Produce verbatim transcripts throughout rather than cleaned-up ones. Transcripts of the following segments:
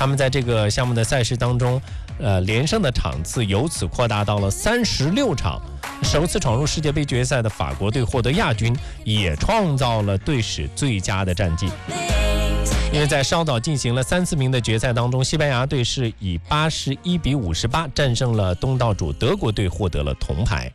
他们在这个项目的赛事当中，呃，连胜的场次由此扩大到了三十六场。首次闯入世界杯决赛的法国队获得亚军，也创造了队史最佳的战绩。因为在稍早进行了三四名的决赛当中，西班牙队是以八十一比五十八战胜了东道主德国队，获得了铜牌。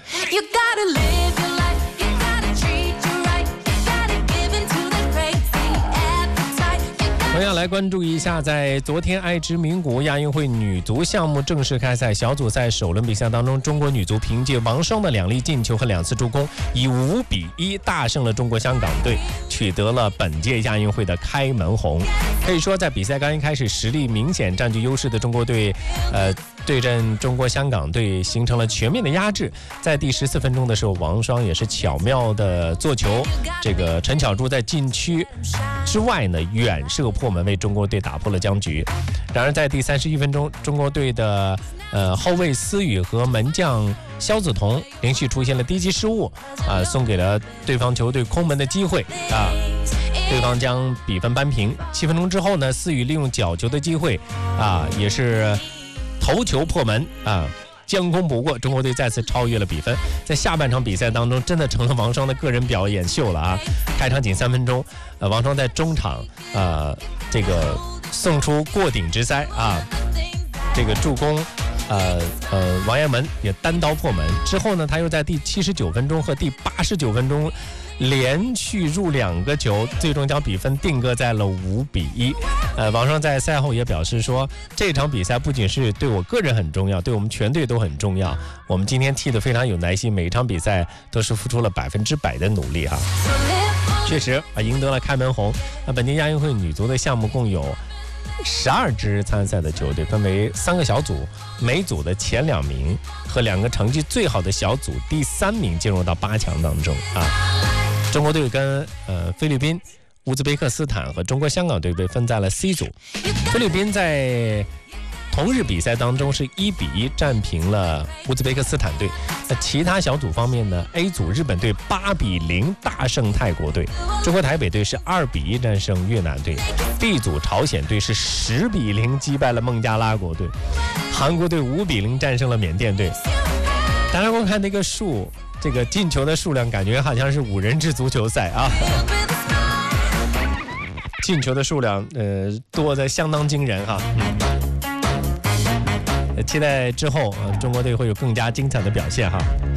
同样来关注一下，在昨天爱知名古屋亚运会女足项目正式开赛小组赛首轮比赛当中，中国女足凭借王霜的两粒进球和两次助攻，以五比一大胜了中国香港队，取得了本届亚运会的开门红。可以说，在比赛刚一开始，实力明显占据优势的中国队，呃，对阵中国香港队形成了全面的压制。在第十四分钟的时候，王霜也是巧妙的做球，这个陈巧珠在禁区之外呢远射破门，为中国队打破了僵局。然而在第三十一分钟，中国队的呃后卫思雨和门将肖子彤连续出现了低级失误，啊、呃，送给了对方球队空门的机会啊。对方将比分扳平。七分钟之后呢，思雨利用角球的机会啊，也是头球破门啊，将功补过，中国队再次超越了比分。在下半场比赛当中，真的成了王霜的个人表演秀了啊！开场仅三分钟，呃，王霜在中场呃这个送出过顶直塞啊，这个助攻。呃呃，王彦文也单刀破门之后呢，他又在第七十九分钟和第八十九分钟连续入两个球，最终将比分定格在了五比一。呃，王霜在赛后也表示说，这场比赛不仅是对我个人很重要，对我们全队都很重要。我们今天踢得非常有耐心，每一场比赛都是付出了百分之百的努力哈。确实啊，赢得了开门红。那本届亚运会女足的项目共有十二支参赛的球队，分为三个小组，每组的前两名和两个成绩最好的小组第三名进入到八强当中啊。中国队跟呃菲律宾、乌兹别克斯坦和中国香港队被分在了 C 组。菲律宾在同日比赛当中是一比一战平了乌兹别克斯坦队。那其他小组方面呢 ，A 组日本队八比零大胜泰国队，中国台北队是二比一战胜越南队 ，B 组朝鲜队是十比零击败了孟加拉国队，韩国队五比零战胜了缅甸队。大家光看那个数，这个进球的数量，感觉好像是五人制足球赛啊。进球的数量，呃，多得相当惊人哈。期待之后、呃、中国队会有更加精彩的表现哈。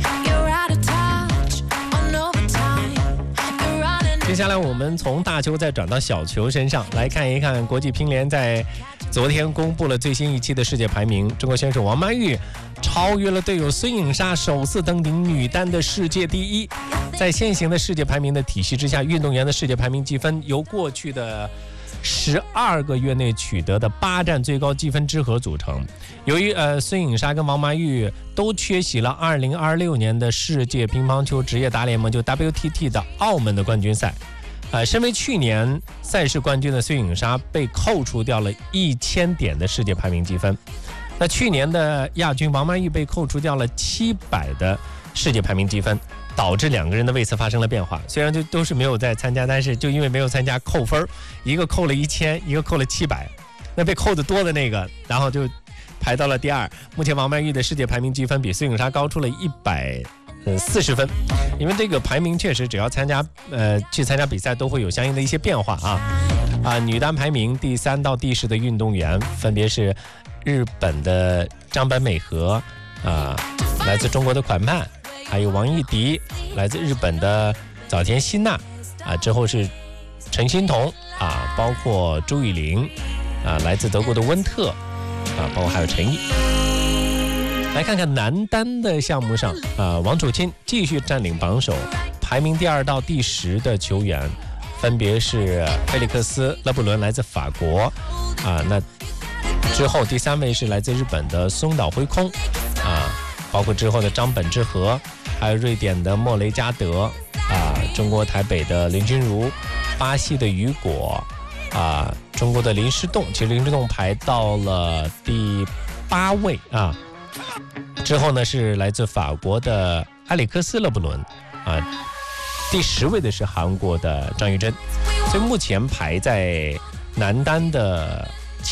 接下来我们从大球再转到小球身上来看一看，国际乒联在昨天公布了最新一期的世界排名，中国选手王曼玉超越了队友孙颖莎，首次登顶女单的世界第一。在现行的世界排名的体系之下，运动员的世界排名积分由过去的十二个月内取得的八站最高积分之和组成。由于呃孙颖莎跟王曼玉都缺席了二零二六年的世界乒乓球职业大联盟就 W T T 的澳门的冠军赛，呃，身为去年赛事冠军的孙颖莎被扣除掉了一千点的世界排名积分。那去年的亚军王曼玉被扣除掉了七百的世界排名积分，导致两个人的位次发生了变化。虽然就都是没有在参加，但是就因为没有参加扣分，一个扣了一千，一个扣了七百，那被扣的多的那个，然后就排到了第二。目前王曼玉的世界排名积分比孙颖莎高出了一百四十分，因为这个排名确实只要参加呃去参加比赛都会有相应的一些变化啊啊！女单排名第三到第十的运动员分别是日本的张本美和啊，来自中国的款曼，还有王艺迪，来自日本的早田希娜啊，之后是陈欣桐啊，包括朱雨玲啊，来自德国的温特啊，包括还有陈毅。来看看男单的项目上啊，王楚钦继续占领榜首，排名第二到第十的球员分别是菲利克斯勒布伦，来自法国啊，那之后第三位是来自日本的松岛辉空啊，包括之后的张本智和，还有瑞典的莫雷加德啊，中国台北的林君如，巴西的雨果啊，中国的林诗栋，其实林诗栋排到了第八位啊。之后呢是来自法国的埃里克斯勒布伦啊，第十位的是韩国的张玉珍。所以目前排在男单的